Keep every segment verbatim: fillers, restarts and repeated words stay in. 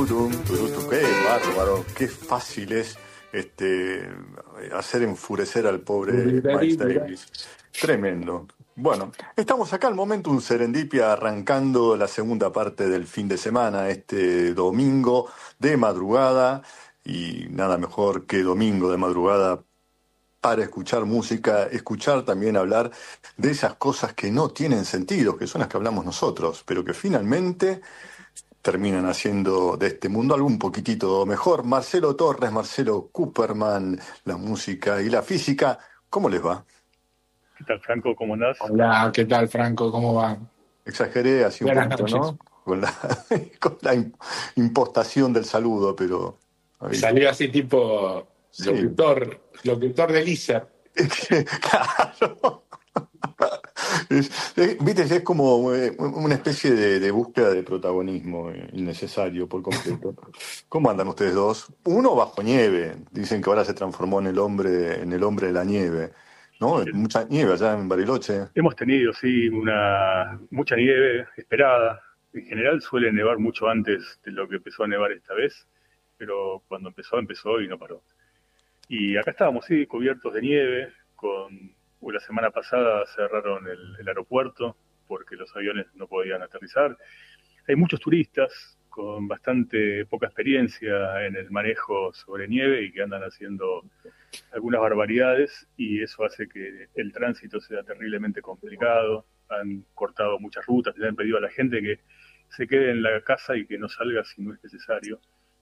tururum, turutu. Qué bárbaro, qué fácil es este, hacer enfurecer al pobre Miles Davis. Tremendo. Bueno, estamos acá al momento, un Serendipia arrancando la segunda parte del fin de semana, este domingo de madrugada, y nada mejor que domingo de madrugada para escuchar música, escuchar también hablar de esas cosas que no tienen sentido, que son las que hablamos nosotros, pero que finalmente terminan haciendo de este mundo algo un poquitito mejor. Marcelo Torres, Marcelo Cooperman, la música y la física, ¿cómo les va? ¿Qué tal, Franco? ¿Cómo andás? Hola, ¿qué tal, Franco? ¿Cómo va? Exageré así un Buenas poquito, noches. ¿no? Con la, con la impostación del saludo, pero... ahí. Salió así tipo Sí. locutor, locutor de Lisa. Claro. Es, es, viste, es como eh, una especie de, de búsqueda de protagonismo eh, innecesario por completo. ¿Cómo andan ustedes dos? Uno bajo nieve, dicen que ahora se transformó en el hombre, en el hombre de la nieve, ¿no? Mucha nieve allá en Bariloche. Hemos tenido, sí, una mucha nieve esperada. En general suele nevar mucho antes de lo que empezó a nevar esta vez, pero cuando empezó, empezó y no paró. Y acá estábamos, sí, cubiertos de nieve. Con la semana pasada cerraron el, el aeropuerto porque los aviones no podían aterrizar. Hay muchos turistas con bastante poca experiencia en el manejo sobre nieve y que andan haciendo algunas barbaridades, y eso hace que el tránsito sea terriblemente complicado. Han cortado muchas rutas, le han pedido a la gente que se quede en la casa y que no salga si no es necesario.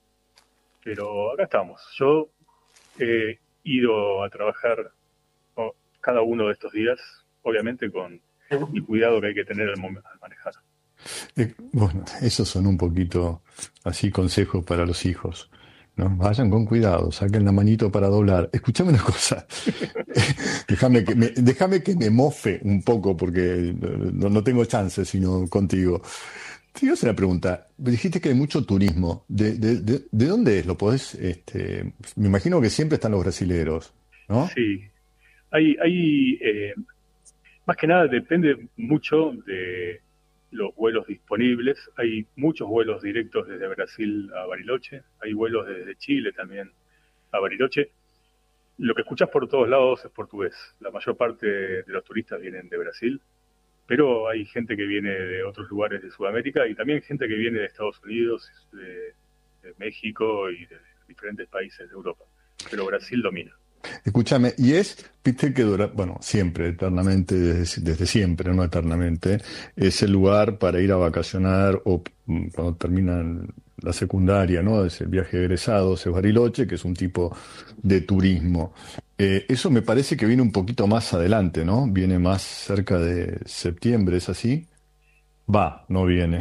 Pero acá estamos. Yo he ido a trabajar oh, cada uno de estos días, obviamente con el cuidado que hay que tener al, momento, al manejar. Eh, bueno, esos son un poquito así consejos para los hijos, ¿no? Vayan con cuidado, saquen la manito para doblar. Escúchame una cosa, déjame que me, déjame que me mofe un poco porque no, no tengo chance sino contigo. Te quiero hacer una pregunta. Dijiste que hay mucho turismo. ¿De, de, de, de dónde es? ¿Lo podés? Este, me imagino que siempre están los brasileros, ¿no? Sí, hay, hay eh, más que nada depende mucho de los vuelos disponibles. Hay muchos vuelos directos desde Brasil a Bariloche, hay vuelos desde Chile también a Bariloche. Lo que escuchás por todos lados es portugués. La mayor parte de los turistas vienen de Brasil, pero hay gente que viene de otros lugares de Sudamérica y también gente que viene de Estados Unidos, de, de México y de diferentes países de Europa. Pero Brasil domina. Escúchame, y es, viste que dura, bueno, siempre, eternamente, desde, desde siempre, no eternamente, es el lugar para ir a vacacionar o mm, cuando terminan la secundaria, ¿no? Es el viaje de egresados, es Bariloche, que es un tipo de turismo. Eh, eso me parece que viene un poquito más adelante, ¿no? Viene más cerca de septiembre, ¿es así? Va, no viene.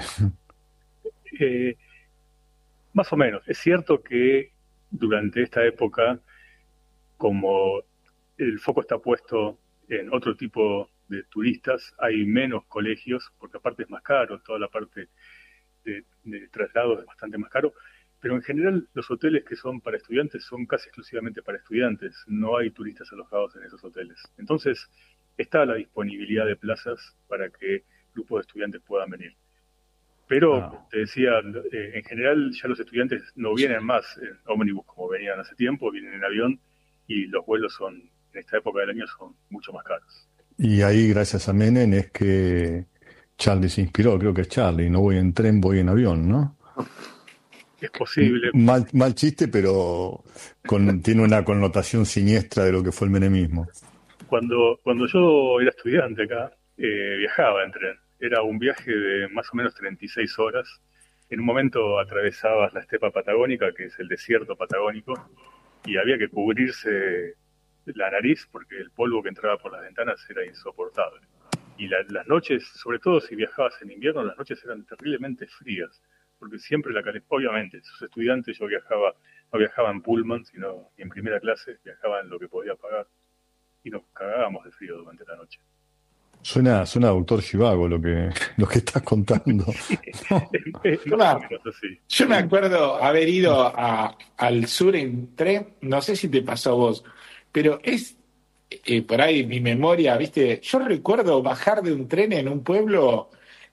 Eh, más o menos. Es cierto que durante esta época, como el foco está puesto en otro tipo de turistas, hay menos colegios, porque aparte es más caro, toda la parte de, de traslados es bastante más caro, pero en general los hoteles que son para estudiantes son casi exclusivamente para estudiantes, no hay turistas alojados en esos hoteles. Entonces está la disponibilidad de plazas para que grupos de estudiantes puedan venir. Pero, Ah. te decía, eh, en general ya los estudiantes no vienen más en ómnibus como venían hace tiempo, vienen en avión, y los vuelos son, en esta época del año, son mucho más caros. Y ahí, gracias a Menem, es que Charlie se inspiró, creo que es Charlie, no voy en tren, voy en avión, ¿no? Es posible. Mal, mal chiste, pero con, tiene una connotación siniestra de lo que fue el menemismo. Cuando, cuando yo era estudiante acá, eh, viajaba en tren. Era un viaje de más o menos treinta y seis horas. En un momento atravesabas la estepa patagónica, que es el desierto patagónico, y había que cubrirse la nariz porque el polvo que entraba por las ventanas era insoportable. Y la, las noches, sobre todo si viajabas en invierno, las noches eran terriblemente frías, porque siempre la calefacción, obviamente, sus estudiantes, yo viajaba, no viajaba en pullman, sino en primera clase, viajaba en lo que podía pagar, y nos cagábamos de frío durante la noche. Suena, suena a doctor Zhivago lo que, lo que estás contando. Sí, es, es Yo más o me, menos así. yo me acuerdo haber ido a, al sur en tren, no sé si te pasó a vos, pero es eh, por ahí mi memoria, ¿viste? Yo recuerdo bajar de un tren en un pueblo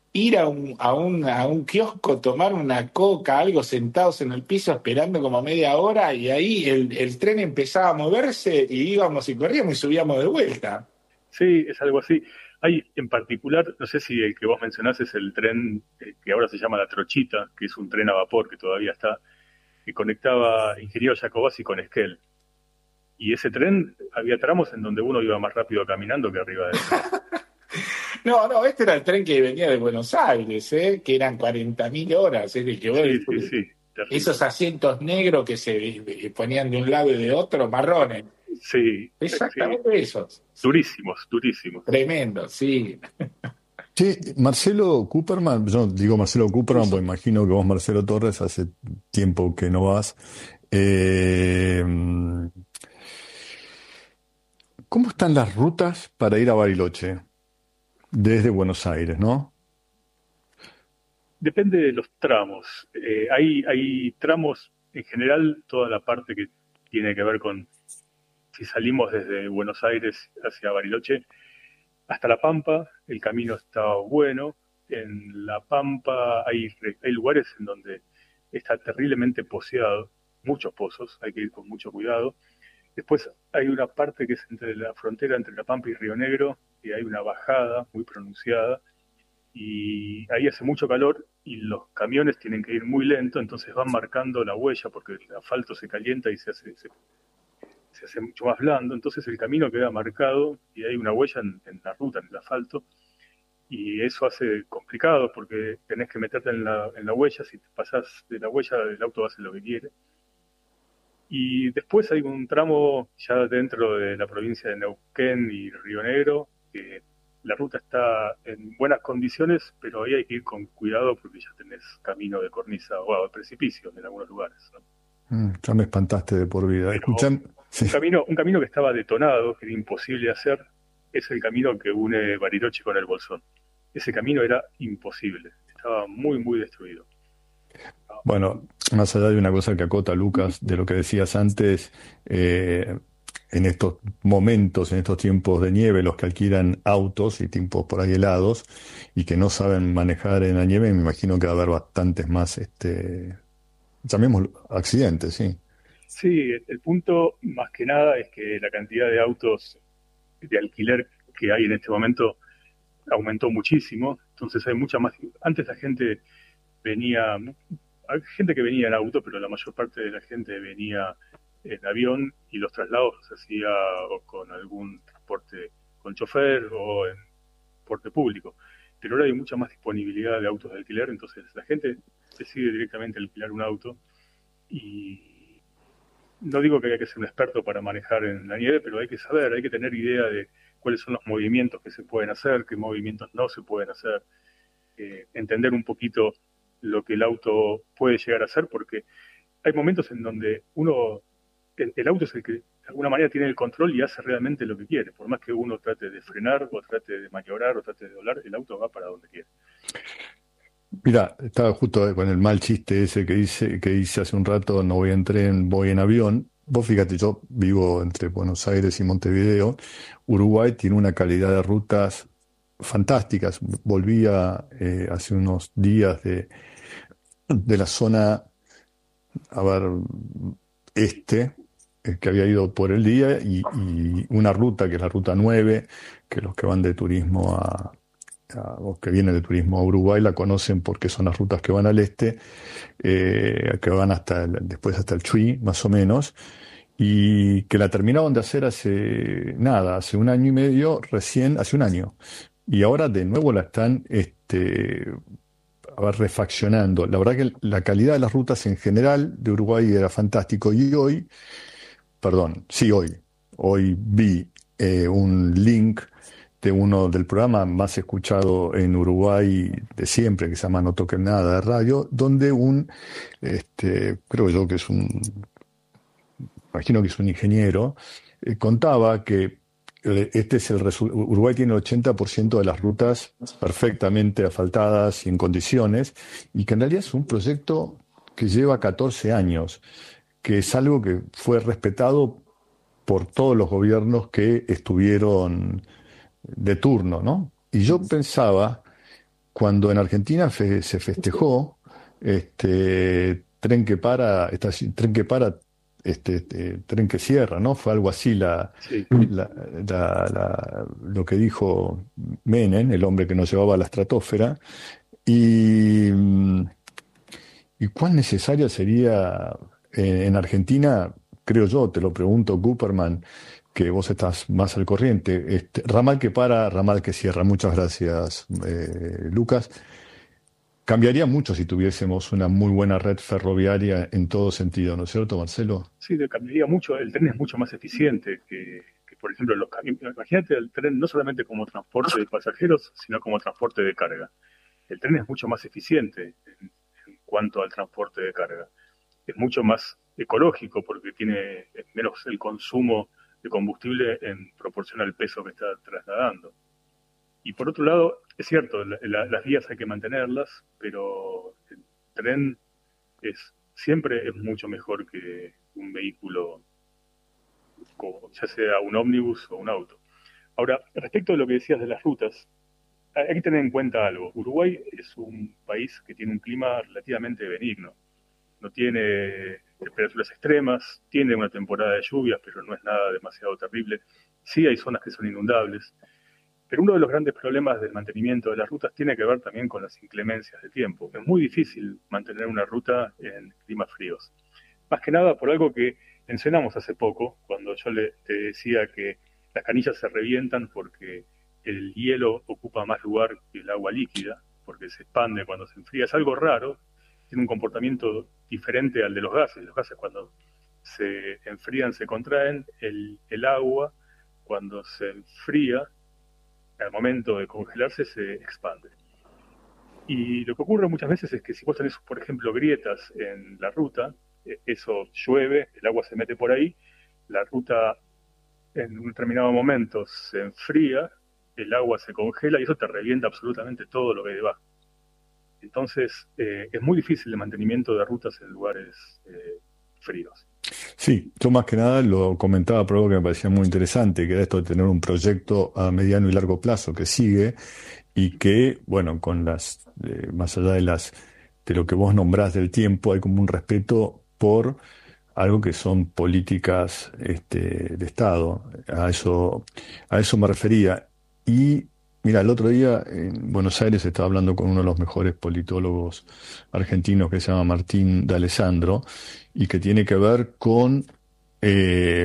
ir a un, a un, a un kiosco, tomar una coca, algo sentados en el piso esperando como media hora y ahí el, el tren empezaba a moverse y íbamos y corríamos y subíamos de vuelta. Sí, es algo así. Hay en particular, no sé si el que vos mencionás es el tren eh, que ahora se llama La Trochita, que es un tren a vapor que todavía está, que conectaba Ingeniero Jacobacci con Esquel. Y ese tren, había tramos en donde uno iba más rápido caminando que arriba de él. No, no, este era el tren que venía de Buenos Aires, ¿eh? Que eran cuarenta mil horas, es el que vos Sí, sí, decís. sí, terrible. Esos asientos negros que se ponían de un lado y de otro, marrones. Sí, Exactamente sí. esos. Durísimos, durísimos. Tremendo, sí. Sí, Marcelo Cooperman, yo digo Marcelo Cooperman, Eso. pues imagino que vos, Marcelo Torres, hace tiempo que no vas. Eh, ¿Cómo están las rutas para ir a Bariloche desde Buenos Aires, no? Depende de los tramos. Eh, hay, hay tramos, en general, toda la parte que tiene que ver con, si salimos desde Buenos Aires hacia Bariloche, hasta La Pampa, el camino está bueno. En La Pampa hay, hay lugares en donde está terriblemente poceado, muchos pozos, hay que ir con mucho cuidado. Después hay una parte que es entre la frontera entre La Pampa y Río Negro, y hay una bajada muy pronunciada, y ahí hace mucho calor y los camiones tienen que ir muy lento, entonces van marcando la huella porque el asfalto se calienta y se hace, se, se hace mucho más blando, entonces el camino queda marcado y hay una huella en, en la ruta, en el asfalto, y eso hace complicado porque tenés que meterte en la, en la huella, si te pasás de la huella el auto hace lo que quiere. Y después hay un tramo ya dentro de la provincia de Neuquén y Río Negro, que la ruta está en buenas condiciones, pero ahí hay que ir con cuidado porque ya tenés camino de cornisa o de precipicio en algunos lugares, ¿no? Mm, ya me espantaste de por vida. Pero Escuchan, sí. un camino, un camino que estaba detonado, que era imposible hacer, es el camino que une Bariloche con el Bolsón. Ese camino era imposible, estaba muy, muy destruido. Bueno, más allá de una cosa que acota Lucas, de lo que decías antes, eh, en estos momentos, en estos tiempos de nieve, los que alquilan autos y tiempos por ahí helados y que no saben manejar en la nieve, me imagino que va a haber bastantes más, este, llamémoslo accidentes, sí. Sí, el punto más que nada es que la cantidad de autos de alquiler que hay en este momento aumentó muchísimo, entonces hay mucha más. Antes la gente venía, hay gente que venía en auto, pero la mayor parte de la gente venía en avión y los traslados los hacía o con algún transporte con chofer o en transporte público. Pero ahora hay mucha más disponibilidad de autos de alquiler, entonces la gente decide directamente alquilar un auto y no digo que haya que ser un experto para manejar en la nieve, pero hay que saber, hay que tener idea de cuáles son los movimientos que se pueden hacer, qué movimientos no se pueden hacer, eh, entender un poquito lo que el auto puede llegar a hacer, porque hay momentos en donde uno, el, el auto es el que de alguna manera tiene el control y hace realmente lo que quiere, por más que uno trate de frenar o trate de maniobrar o trate de doblar, el auto va para donde quiere. Mira, estaba justo con el mal chiste ese que dice, que hice hace un rato, no voy en tren, voy en avión. Vos fíjate, yo vivo entre Buenos Aires y Montevideo. Uruguay tiene una calidad de rutas fantásticas. Volvía eh, hace unos días de, de la zona, a ver, este, eh, que había ido por el día, y, y una ruta que es la ruta nueve, que los que van de turismo a, a- o que vienen de turismo a Uruguay la conocen porque son las rutas que van al este, eh, que van hasta el- después hasta el Chuy, más o menos, y que la terminaron de hacer hace nada, hace un año y medio, recién, hace un año. Y ahora de nuevo la están este, a ver, refaccionando. La verdad que la calidad de las rutas en general de Uruguay era fantástico. Y hoy, perdón, sí, hoy, hoy vi eh, un link de uno del programa más escuchado en Uruguay de siempre, que se llama No Toquen Nada de Radio, donde un, este, creo yo que es un, imagino que es un ingeniero, eh, contaba que eh, este es el resu- Uruguay tiene el ochenta por ciento de las rutas perfectamente asfaltadas y en condiciones, y que en realidad es un proyecto que lleva catorce años, que es algo que fue respetado por todos los gobiernos que estuvieron de turno, ¿no? Y yo pensaba, cuando en Argentina fe- se festejó, este, tren que para, estaci- tren que para, este, este, tren que cierra, ¿no? Fue algo así la, Sí, la- la- la- lo que dijo Menem, el hombre que nos llevaba a la estratosfera. Y, mm, ¿y cuán necesaria sería eh, en Argentina, creo yo, te lo pregunto, Cooperman, que vos estás más al corriente, este, ramal que para, ramal que cierra? Muchas gracias, eh, Lucas. Cambiaría mucho si tuviésemos una muy buena red ferroviaria en todo sentido, ¿no es cierto, Marcelo? sí, de- cambiaría mucho. El tren es mucho más eficiente que, que, por ejemplo, los camiones. Imagínate el tren no solamente como transporte de pasajeros, sino como transporte de carga. El tren es mucho más eficiente en, en cuanto al transporte de carga. Es mucho más ecológico porque tiene menos el consumo de combustible en proporción al peso que está trasladando. Y por otro lado, es cierto, la- la- las vías hay que mantenerlas, pero el tren es siempre es mucho mejor que un vehículo, como, ya sea un ómnibus o un auto. Ahora, respecto a lo que decías de las rutas, hay que tener en cuenta algo. Uruguay es un país que tiene un clima relativamente benigno. No tiene temperaturas extremas, tiene una temporada de lluvias, pero no es nada demasiado terrible. Sí hay zonas que son inundables, pero uno de los grandes problemas del mantenimiento de las rutas tiene que ver también con las inclemencias de tiempo. Es muy difícil mantener una ruta en climas fríos. Más que nada por algo que mencionamos hace poco, cuando yo le, te decía que las canillas se revientan porque el hielo ocupa más lugar que el agua líquida, porque se expande cuando se enfría. Es algo raro, tiene un comportamiento diferente al de los gases. Los gases cuando se enfrían se contraen, el, el agua cuando se enfría, al momento de congelarse se expande. Y lo que ocurre muchas veces es que si vos tenés, por ejemplo, grietas en la ruta, eh, eso llueve, el agua se mete por ahí, la ruta en un determinado momento se enfría, el agua se congela y eso te revienta absolutamente todo lo que hay debajo. Entonces, eh, es muy difícil el mantenimiento de rutas en lugares eh, fríos. Sí, yo más que nada lo comentaba por algo que me parecía muy interesante, que era esto de tener un proyecto a mediano y largo plazo que sigue y que, bueno, con las, eh, más allá de las, de lo que vos nombrás del tiempo, hay como un respeto por algo que son políticas, este, de Estado. A eso, a eso me refería. Y mira, el otro día en Buenos Aires estaba hablando con uno de los mejores politólogos argentinos que se llama Martín D'Alessandro y que tiene que ver con, eh,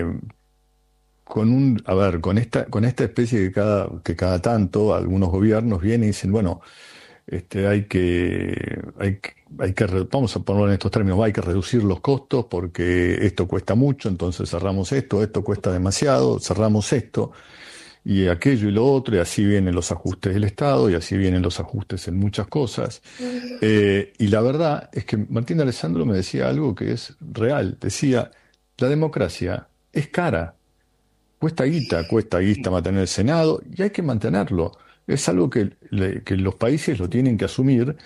con un, a ver, con esta, con esta especie que cada, que cada tanto algunos gobiernos vienen y dicen, bueno, este, hay que, hay, que- hay que, re- vamos a ponerlo en estos términos, hay que reducir los costos porque esto cuesta mucho, entonces cerramos esto, esto cuesta demasiado, cerramos esto y aquello y lo otro, y así vienen los ajustes del Estado y así vienen los ajustes en muchas cosas. Eh, y la verdad es que Martín Alessandro me decía algo que es real, decía, la democracia es cara. Cuesta guita, cuesta guita mantener el Senado y hay que mantenerlo. Es algo que, le- que los países lo tienen que asumir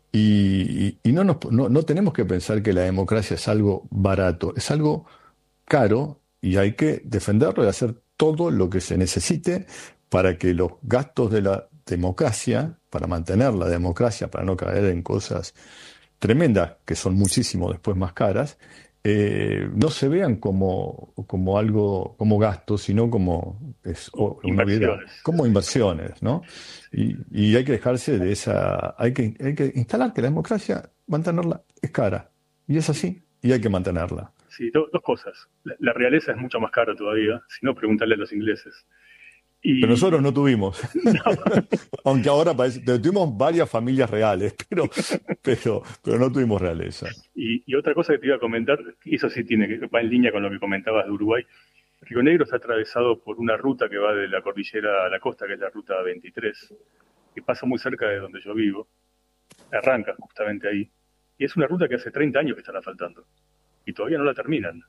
y, y- y no, nos, no, no tenemos que pensar que la democracia es algo barato, es algo caro y hay que defenderlo y hacer todo lo que se necesite para que los gastos de la democracia, para mantener la democracia, para no caer en cosas tremendas, que son muchísimo después más caras, eh, no se vean como, como algo, como gastos, sino como es o- una obviedad, Inversiones. como inversiones, ¿no? Sí. Y, y hay que dejarse de esa, hay que, hay que instalar que la democracia, mantenerla es cara, y es así, y hay que mantenerla. Sí, do- dos cosas. La, la realeza es mucho más cara todavía, si no, preguntarle a los ingleses. Pero nosotros Y no tuvimos, no, aunque ahora parece, tuvimos varias familias reales, pero, pero, pero no tuvimos realeza. y, y otra cosa que te iba a comentar, y eso sí tiene que va en línea con lo que comentabas de Uruguay. Río Negro está atravesado por una ruta que va de la cordillera a la costa, que es la ruta veintitrés, que pasa muy cerca de donde yo vivo, arranca justamente ahí, y es una ruta que hace treinta años que están asfaltando, y todavía no la terminan.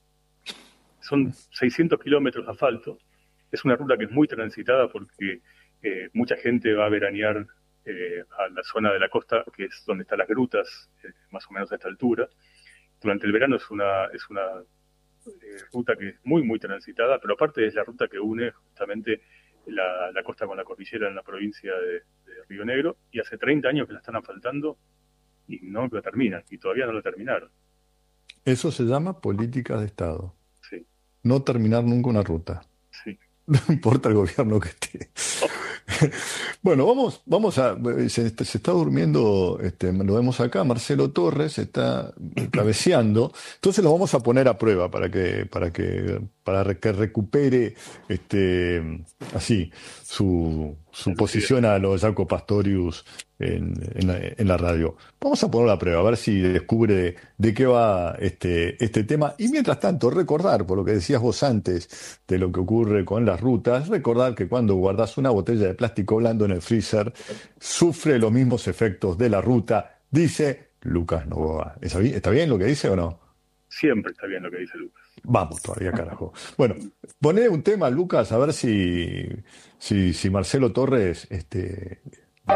Son seiscientos kilómetros de asfalto, es una ruta que es muy transitada porque eh, mucha gente va a veranear eh, a la zona de la costa, que es donde están las grutas, eh, más o menos a esta altura. Durante el verano es una, es una eh, ruta que es muy, muy transitada, pero aparte es la ruta que une justamente la, la costa con la cordillera en la provincia de, de Río Negro, y hace treinta años que la están asfaltando y no lo terminan, y todavía no lo terminaron. Eso se llama política de Estado. Sí, No terminar nunca una ruta. sí. No importa el gobierno que esté. Bueno, vamos, vamos a. Se, se está durmiendo, este, lo vemos acá, Marcelo Torres está cabeceando. Entonces lo vamos a poner a prueba para que, para que, para que recupere este, así su, su posición a los Jaco Pastorius en, en la, en la radio. Vamos a ponerlo a prueba, a ver si descubre de, de qué va este, este tema. Y mientras tanto, recordar, por lo que decías vos antes, de lo que ocurre con las rutas, recordar que cuando guardás una botella de plástico blando en el freezer, sufre los mismos efectos de la ruta, dice Lucas Novoa. ¿Está bien, ¿Está bien lo que dice o no? Siempre está bien lo que dice Lucas. Vamos todavía, carajo. Bueno, poné un tema, Lucas, a ver si, si, si Marcelo Torres este,